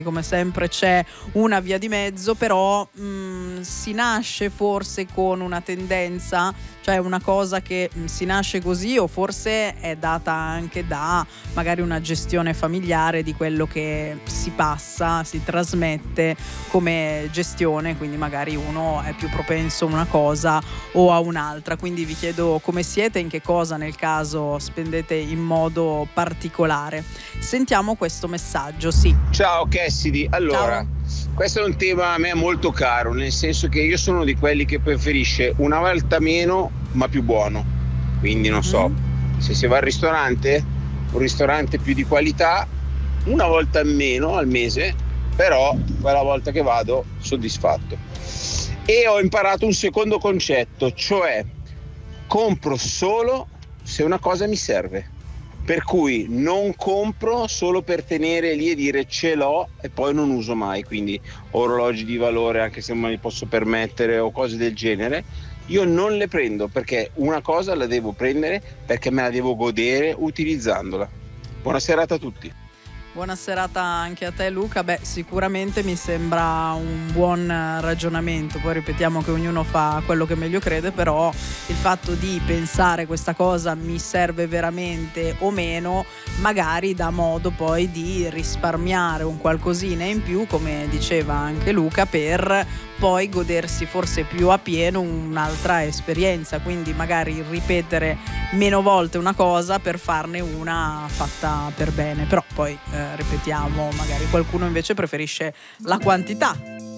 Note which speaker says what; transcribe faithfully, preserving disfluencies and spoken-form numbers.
Speaker 1: come sempre c'è una via di mezzo, però mh, si nasce forse con una tendenza, cioè una cosa che mh, si nasce così, o forse è data anche da magari una gestione familiare di quello che si passa, si trasmette come gestione, quindi magari uno è più propenso a una cosa o a un'altra. Quindi vi chiedo come siete, in che cosa nel caso spendete in modo particolare. Sentiamo questo messaggio, sì.
Speaker 2: Ciao Cassidy, allora
Speaker 1: Ciao.
Speaker 2: questo è un tema a me molto caro, nel senso che io sono di quelli che preferisce una volta meno ma più buono, quindi non so,
Speaker 1: Mm?
Speaker 2: se si va al ristorante, un ristorante più di qualità, una volta in meno al mese, però quella volta che vado soddisfatto. E ho imparato un secondo concetto, cioè compro solo se una cosa mi serve. Per cui non compro solo per tenere lì e dire ce l'ho e poi non uso mai, quindi orologi di valore anche se non me li posso permettere o cose del genere, io non le prendo perché una cosa la devo prendere perché me la devo godere utilizzandola. Buona serata a tutti.
Speaker 1: Buona serata anche a te Luca. Beh, sicuramente mi sembra un buon ragionamento, poi ripetiamo che ognuno fa quello che meglio crede, però il fatto di pensare questa cosa mi serve veramente o meno magari dà modo poi di risparmiare un qualcosina in più, come diceva anche Luca, per poi godersi forse più a pieno un'altra esperienza, quindi magari ripetere meno volte una cosa per farne una fatta per bene, però poi eh, ripetiamo, magari qualcuno invece preferisce la quantità.